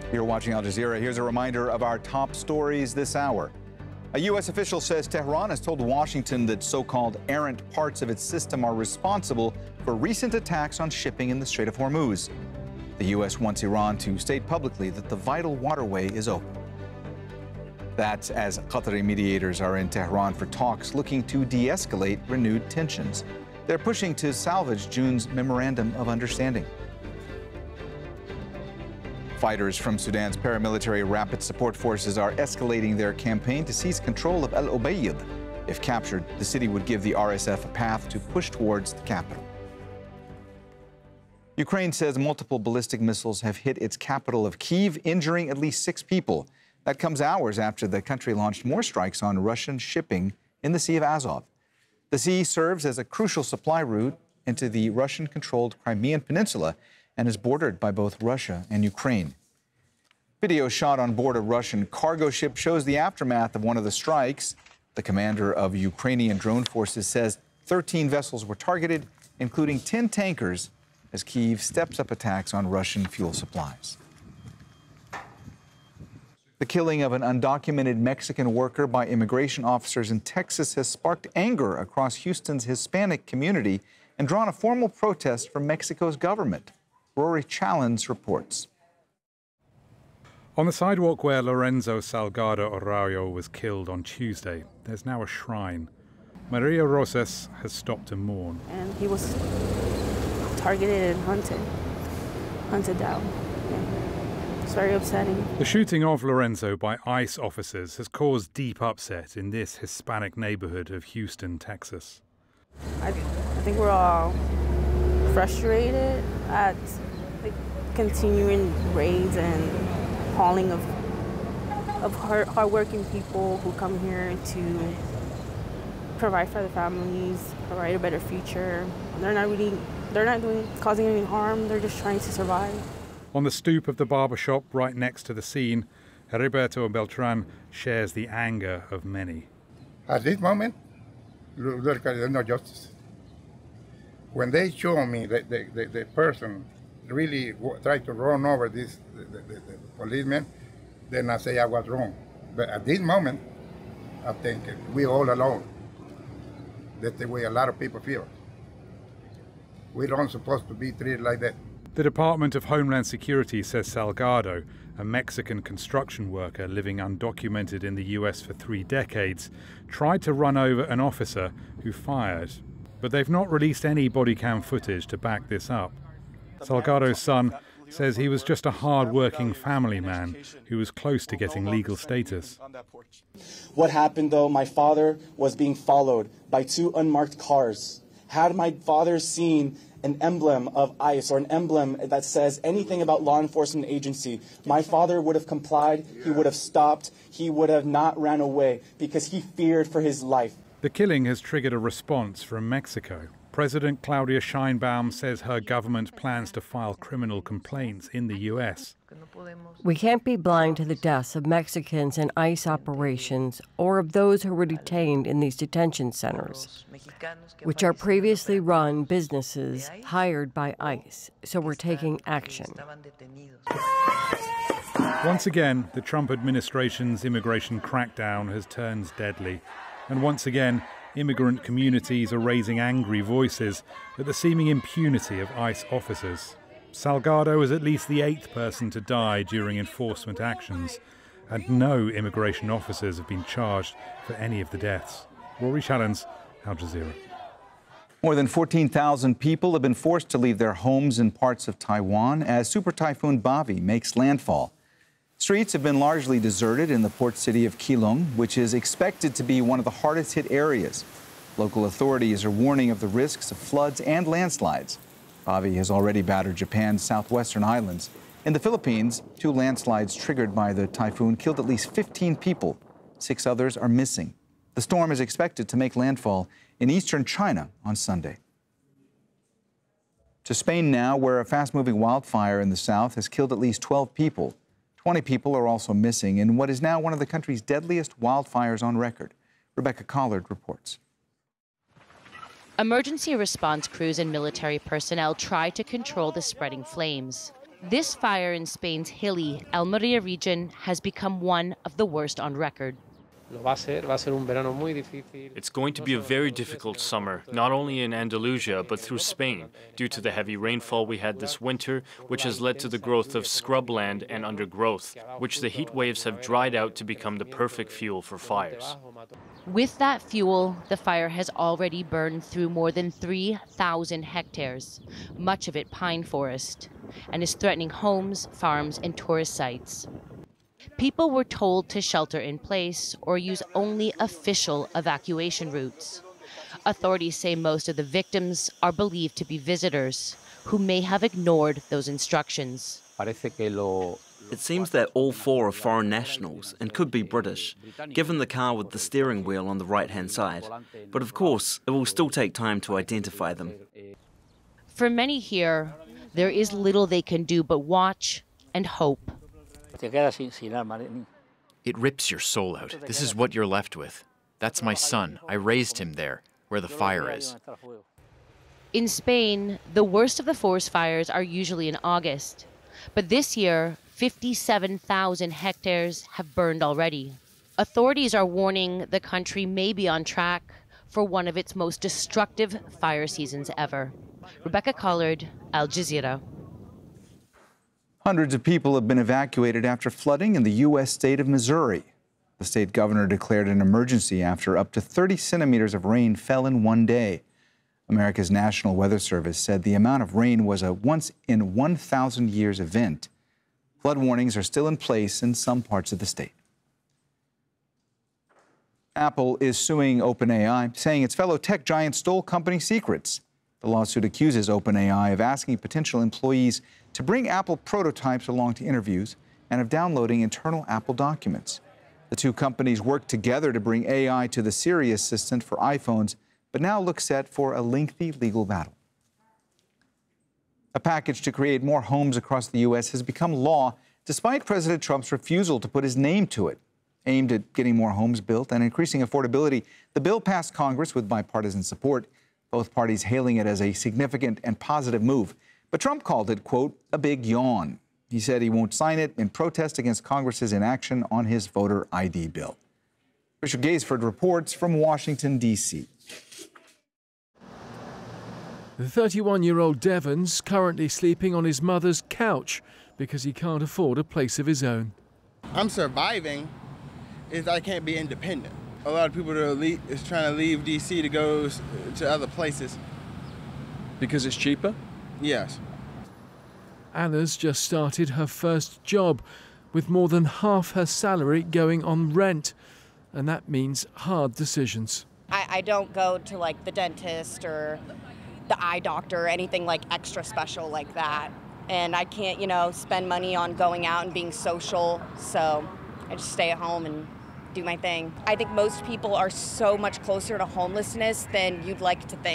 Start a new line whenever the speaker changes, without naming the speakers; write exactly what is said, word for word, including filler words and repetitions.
You're watching Al Jazeera. Here's a reminder of our top stories this hour. A U S official says Tehran has told Washington that so-called errant parts of its system are responsible for recent attacks on shipping in the Strait of Hormuz. The U S wants Iran to state publicly that the vital waterway is open. That's as Qatari mediators are in Tehran for talks looking to de-escalate renewed tensions. They're pushing to salvage June's Memorandum of Understanding. Fighters from Sudan's paramilitary Rapid Support Forces are escalating their campaign to seize control of El Obeid. If captured, the city would give the R S F a path to push towards the capital. Ukraine says multiple ballistic missiles have hit its capital of Kyiv, injuring at least six people. That comes hours after the country launched more strikes on Russian shipping in the Sea of Azov. The sea serves as a crucial supply route into the Russian-controlled Crimean Peninsula and is bordered by both Russia and Ukraine. Video shot on board a Russian cargo ship shows the aftermath of one of the strikes. The commander of Ukrainian drone forces says thirteen vessels were targeted, including ten tankers, as Kyiv steps up attacks on Russian fuel supplies. The killing of an undocumented Mexican worker by immigration officers in Texas has sparked anger across Houston's Hispanic community and drawn a formal protest from Mexico's government. Rory Challens reports.
On the sidewalk where Lorenzo Salgado Arroyo was killed on Tuesday, there's now a shrine. Maria Rosas has stopped to mourn.
And he was targeted and hunted, hunted down. Yeah. It's very upsetting.
The shooting of Lorenzo by ICE officers has caused deep upset in this Hispanic neighborhood of Houston, Texas.
I, I think we're all frustrated at the continuing raids and hauling of of hard, hardworking people who come here to provide for their families, provide a better future. They're not really, they're not doing causing any harm. They're just trying to survive.
On the stoop of the barbershop right next to the scene, Heriberto Beltran shares the anger of many.
At this moment, there's no justice. When they show me that the, the, the person really tried to run over this the, the, the, the policeman, then I say I was wrong. But at this moment, I think we're all alone. That's the way a lot of people feel. We're not supposed to be treated like that.
The Department of Homeland Security says Salgado, a Mexican construction worker living undocumented in the U S for three decades, tried to run over an officer who fired. But they've not released any body cam footage to back this up. Salgado's son says he was just a hard-working family man who was close to getting legal status.
What happened, though, my father was being followed by two unmarked cars. Had my father seen an emblem of ICE or an emblem that says anything about law enforcement agency, my father would have complied, he would have stopped, he would have not ran away because he feared for his life.
The killing has triggered a response from Mexico. President Claudia Sheinbaum says her government plans to file criminal complaints in the U S.
We can't be blind to the deaths of Mexicans in ICE operations or of those who were detained in these detention centers, which are previously run businesses hired by ICE, so we're taking action.
Once again, the Trump administration's immigration crackdown has turned deadly. And once again, immigrant communities are raising angry voices at the seeming impunity of ICE officers. Salgado is at least the eighth person to die during enforcement actions, and no immigration officers have been charged for any of the deaths. Rory Challens, Al Jazeera.
More than fourteen thousand people have been forced to leave their homes in parts of Taiwan as Super Typhoon Bavi makes landfall. Streets have been largely deserted in the port city of Keelung, which is expected to be one of the hardest hit areas. Local authorities are warning of the risks of floods and landslides. Bavi has already battered Japan's southwestern islands. In the Philippines, two landslides triggered by the typhoon killed at least fifteen people. Six others are missing. The storm is expected to make landfall in eastern China on Sunday. To Spain now, where a fast-moving wildfire in the south has killed at least twelve people. twenty people are also missing in what is now one of the country's deadliest wildfires on record. Rebecca Collard reports.
Emergency response crews and military personnel tried to control the spreading flames. This fire in Spain's hilly Almeria region has become one of the worst on record.
It's going to be a very difficult summer, not only in Andalusia, but through Spain, due to the heavy rainfall we had this winter, which has led to the growth of scrubland and undergrowth, which the heat waves have dried out to become the perfect fuel for fires.
With that fuel, the fire has already burned through more than three thousand hectares, much of it pine forest, and is threatening homes, farms, and tourist sites. People were told to shelter in place or use only official evacuation routes. Authorities say most of the victims are believed to be visitors who may have ignored those instructions.
It seems that all four are foreign nationals and could be British, given the car with the steering wheel on the right-hand side. But of course, it will still take time to identify them.
For many here, there is little they can do but watch and hope.
It rips your soul out. This is what you're left with. That's my son. I raised him there, where the fire is.
In Spain, the worst of the forest fires are usually in August. But this year, fifty-seven thousand hectares have burned already. Authorities are warning the country may be on track for one of its most destructive fire seasons ever. Rebecca Collard, Al Jazeera.
Hundreds of people have been evacuated after flooding in the U S state of Missouri. The state governor declared an emergency after up to thirty centimeters of rain fell in one day. America's National Weather Service said the amount of rain was a once in one thousand years event. Flood warnings are still in place in some parts of the state. Apple is suing OpenAI, saying its fellow tech giant stole company secrets. The lawsuit accuses OpenAI of asking potential employees to bring Apple prototypes along to interviews and of downloading internal Apple documents. The two companies worked together to bring A I to the Siri assistant for iPhones, but now look set for a lengthy legal battle. A package to create more homes across the U S has become law despite President Trump's refusal to put his name to it. Aimed at getting more homes built and increasing affordability, the bill passed Congress with bipartisan support, both parties hailing it as a significant and positive move. But Trump called it, quote, a big yawn. He said he won't sign it in protest against Congress's inaction on his voter I D bill. Richard Gaisford reports from Washington, D C
The thirty-one-year-old Devon's currently sleeping on his mother's couch because he can't afford a place of his own.
I'm surviving is I can't be independent. A lot of people are le- is trying to leave D C to go to other places.
Because it's cheaper?
Yes.
Anna's just started her first job, with more than half her salary going on rent, and that means hard decisions.
I, I don't go to like the dentist or the eye doctor or anything like extra special like that. And I can't, you know, spend money on going out and being social, so I just stay at home and do my thing. I think most people are so much closer to homelessness than you'd like to think.